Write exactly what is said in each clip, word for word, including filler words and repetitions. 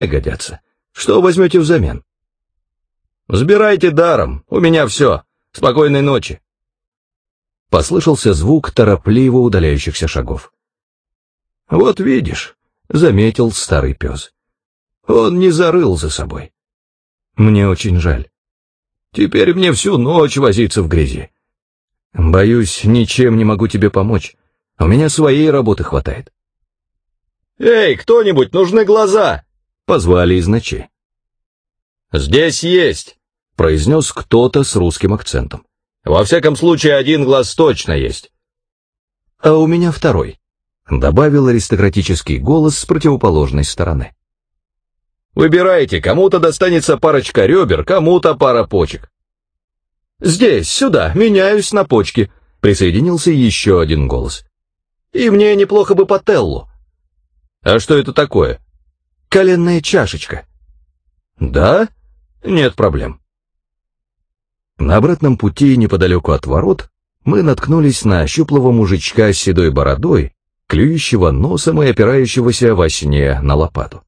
годятся. Что возьмете взамен? Сбирайте даром, у меня все. Спокойной ночи. Послышался звук торопливо удаляющихся шагов. Вот видишь, заметил старый пес. Он не зарыл за собой. Мне очень жаль. Теперь мне всю ночь возиться в грязи. Боюсь, ничем не могу тебе помочь. У меня своей работы хватает. «Эй, кто-нибудь, нужны глаза!» — позвали из ночи. «Здесь есть!» — произнес кто-то с русским акцентом. «Во всяком случае, один глаз точно есть». «А у меня второй», — добавил аристократический голос с противоположной стороны. «Выбирайте, кому-то достанется парочка ребер, кому-то пара почек». «Здесь, сюда, меняюсь на почки», — присоединился еще один голос. «И мне неплохо бы по теллу». «А что это такое?» «Коленная чашечка». «Да? Нет проблем». На обратном пути неподалеку от ворот мы наткнулись на щуплого мужичка с седой бородой, клюющего носом и опирающегося во сне на лопату.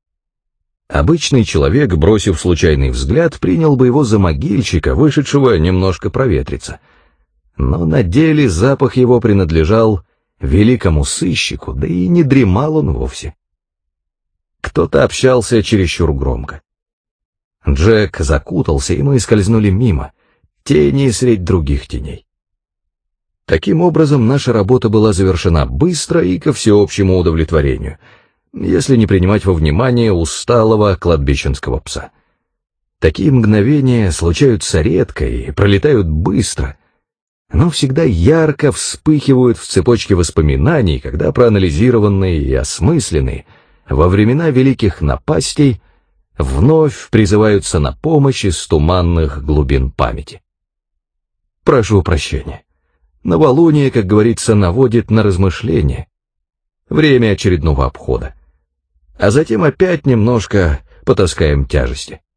Обычный человек, бросив случайный взгляд, принял бы его за могильщика, вышедшего немножко проветриться. Но на деле запах его принадлежал великому сыщику, да и не дремал он вовсе. Кто-то общался чересчур громко. Джек закутался, и мы скользнули мимо, тени средь других теней. Таким образом, наша работа была завершена быстро и ко всеобщему удовлетворению, если не принимать во внимание усталого кладбищенского пса. Такие мгновения случаются редко и пролетают быстро, но всегда ярко вспыхивают в цепочке воспоминаний, когда проанализированные и осмысленные во времена великих напастей вновь призываются на помощь из туманных глубин памяти. Прошу прощения. Новолуние, как говорится, наводит на размышления. Время очередного обхода. А затем опять немножко потаскаем тяжести.